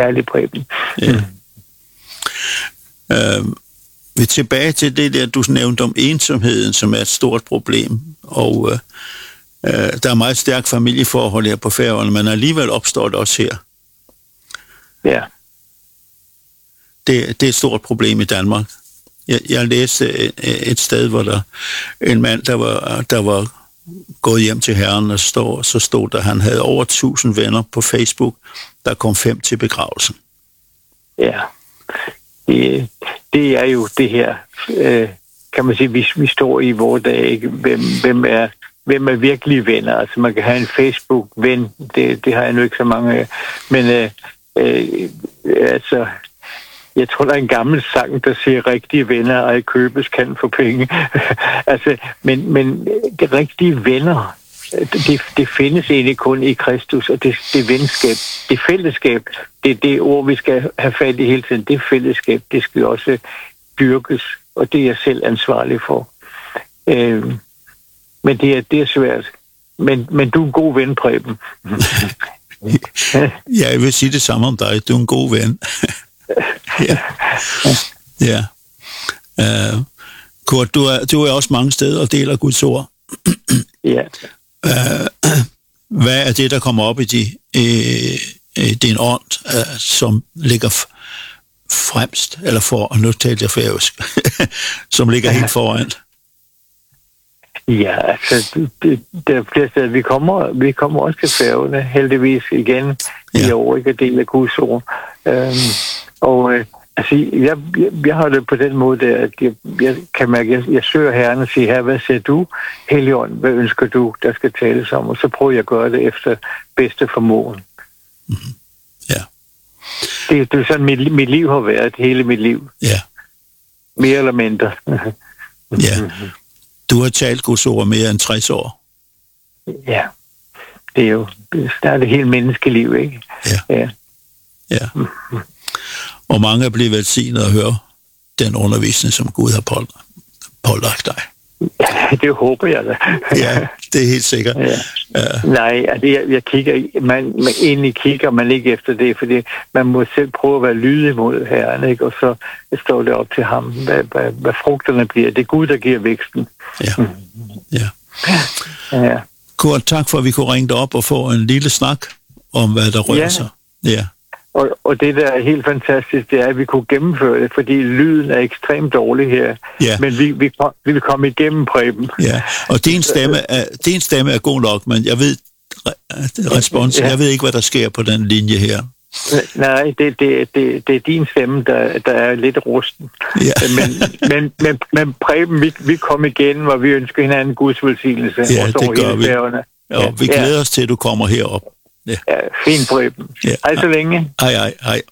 kærlig, Preben. Ja. Vi er tilbage til det der, du nævnte om ensomheden, som er et stort problem, og der er meget stærkt familieforhold her på Færøerne, men alligevel opstår det også her. Ja. Det er et stort problem i Danmark. Jeg læste et sted, hvor der en mand, der var gået hjem til Herren, og så stod der, at han havde over 1000 venner på Facebook, der kom 5 til begravelsen. Ja, det er jo det her, kan man sige, vi står i vores dag, ikke? Hvem er virkelige venner? Altså man kan have en Facebook-ven, det har jeg nu ikke så mange af, men altså, jeg tror, der er en gammel sang, der siger, rigtige venner ej købes kan for penge. Altså, men de rigtige venner, det findes egentlig kun i Kristus, og det venskab, det fællesskab, det er det ord, vi skal have fat i hele tiden. Det fællesskab, det skal også dyrkes, og det er jeg selv ansvarlig for. Men det er svært. Men du er en god ven, Preben. Ja, jeg vil sige det samme om dig. Du er en god ven. Ja. Kurt, du er også mange steder og deler Guds ord. Ja. Hvad er det, der kommer op i din ånd, som ligger fremst, eller for, nu taler jeg færøsk, som ligger helt foran? Ja, altså, der er flere steder. Vi kommer også til Færøerne, heldigvis igen, i år, ikke, at dele Guds ord. Altså, jeg har det på den måde, at jeg kan mærke, at jeg søger Herren og siger, her, hvad siger du? Helligånd, hvad ønsker du, der skal tales om? Og så prøver jeg at gøre det efter bedste formåen. Mm-hmm. Ja. Det er sådan, mit liv har været, hele mit liv. Ja. Mere eller mindre. Ja. Du har talt Guds ord mere end 60 år. Ja. Det er jo snart et helt menneskeliv, ikke? Ja. Ja. Og mange er blevet velsignet at høre den undervisning, som Gud har pålagt dig. Ja, det håber jeg da. Ja, det er helt sikkert. Ja. Nej, altså jeg kigger, man egentlig kigger man ikke efter det, fordi man må selv prøve at være lydig mod Herren, ikke? Og så står det op til ham, hvad frugterne bliver. Det er Gud, der giver væksten. Ja. Ja. Kurt, tak for, at vi kunne ringe dig op og få en lille snak om, hvad der rører sig. Ja. Og det, der er helt fantastisk, det er, at vi kunne gennemføre det, fordi lyden er ekstremt dårlig her. Ja. Men vi vil komme igennem, Preben. Ja, og din stemme er god nok, men jeg ved responsen. Jeg ved ikke, hvad der sker på den linje her. Nej, det er din stemme, der er lidt rusten. Ja. Men Preben, vi kommer igen, hvor vi ønsker hinanden Guds velsignelse. Ja, det gør vi. Og vi glæder os til, at du kommer herop. Ja, fint, Preben. Hej så længe. Hej.